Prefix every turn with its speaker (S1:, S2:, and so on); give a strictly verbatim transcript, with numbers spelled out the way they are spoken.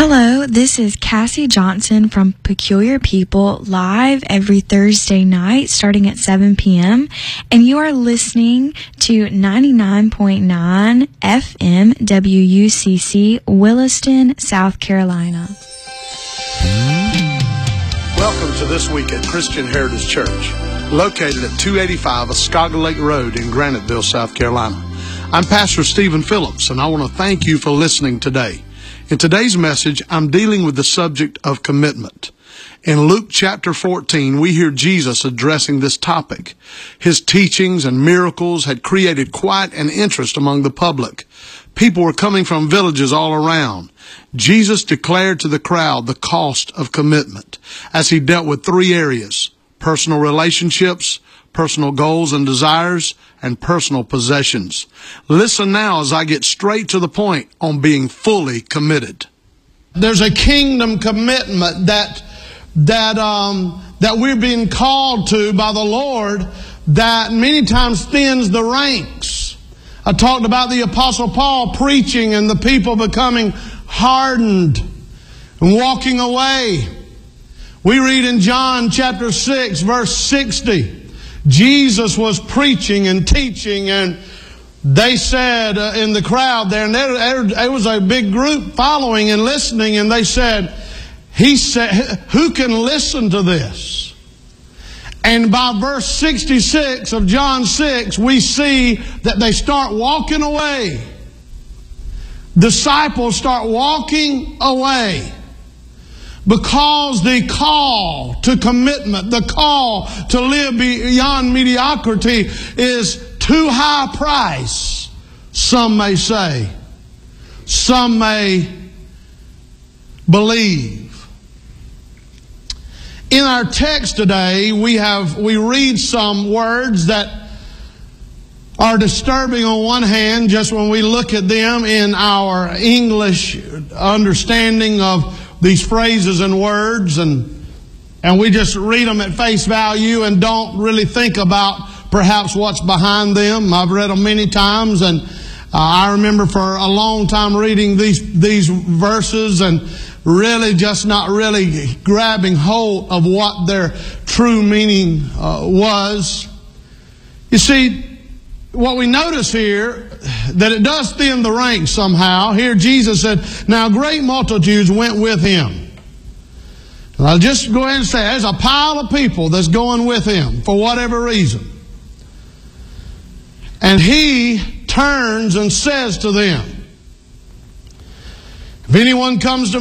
S1: Hello, this is Cassie Johnson from Peculiar People, live every Thursday night starting at seven p.m. And you are listening to ninety-nine point nine F M W U C C, Williston, South Carolina.
S2: Welcome to This Week at Christian Heritage Church, located at two eighty-five Oscaga Lake Road in Graniteville, South Carolina. I'm Pastor Stephen Phillips, and I want to thank you for listening today. In today's message, I'm dealing with the subject of commitment. In Luke chapter fourteen, we hear Jesus addressing this topic. His teachings and miracles had created quite an interest among the public. People were coming from villages all around. Jesus declared to the crowd the cost of commitment as he dealt with three areas: personal relationships, personal goals and desires, and personal possessions. Listen now as I get straight to the point on being fully committed.
S3: There's a kingdom commitment that that um, that we're being called to by the Lord that many times thins the ranks. I talked about the Apostle Paul preaching and the people becoming hardened and walking away. We read in John chapter six, verse sixty, Jesus was preaching and teaching, and they said uh, in the crowd there, and there, there, there was a big group following and listening, and they said, he said, who can listen to this? And by verse sixty-six of John six, we see that they start walking away. Disciples start walking away. Because the call to commitment, the call to live beyond mediocrity is too high a price, some may say. Some may believe. In our text today, we have we read some words that are disturbing on one hand, just when we look at them in our English understanding of these phrases and words, and and we just read them at face value and don't really think about perhaps what's behind them. I've read them many times, and uh, I remember for a long time reading these these verses and really just not really grabbing hold of what their true meaning uh, was. You see, what we notice here, that it does thin the ranks somehow. Here Jesus said, now great multitudes went with him. And I'll just go ahead and say, there's a pile of people that's going with him for whatever reason. And he turns and says to them, if anyone comes to